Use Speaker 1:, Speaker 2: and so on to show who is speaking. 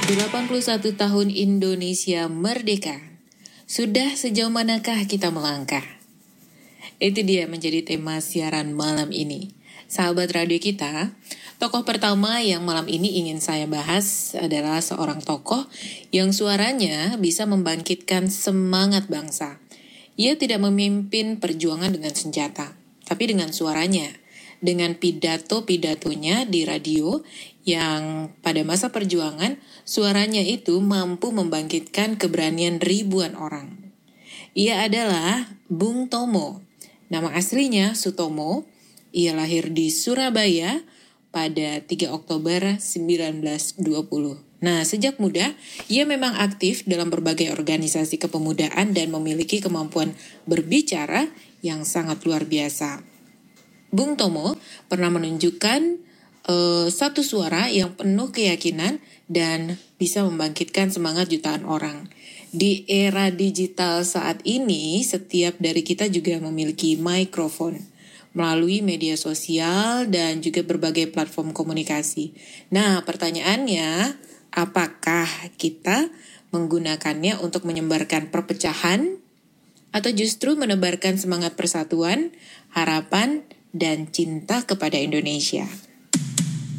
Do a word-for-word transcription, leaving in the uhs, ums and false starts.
Speaker 1: delapan puluh satu tahun Indonesia merdeka. Sudah sejauh manakah kita melangkah? Itu dia menjadi tema siaran malam ini. Sahabat radio kita, tokoh pertama yang malam ini ingin saya bahas adalah seorang tokoh yang suaranya bisa membangkitkan semangat bangsa. Ia tidak memimpin perjuangan dengan senjata, tapi dengan suaranya, dengan pidato-pidatonya di radio yang pada masa perjuangan suaranya itu mampu membangkitkan keberanian ribuan orang. Ia adalah Bung Tomo. Nama aslinya Sutomo. Ia lahir di Surabaya pada tiga Oktober sembilan belas dua puluh. Nah, sejak muda, ia memang aktif dalam berbagai organisasi kepemudaan dan memiliki kemampuan berbicara yang sangat luar biasa. Bung Tomo pernah menunjukkan uh, satu suara yang penuh keyakinan dan bisa membangkitkan semangat jutaan orang. Di era digital saat ini, setiap dari kita juga memiliki mikrofon melalui media sosial dan juga berbagai platform komunikasi. Nah, pertanyaannya, apakah kita menggunakannya untuk menyebarkan perpecahan atau justru menebarkan semangat persatuan, harapan, dan cinta kepada Indonesia?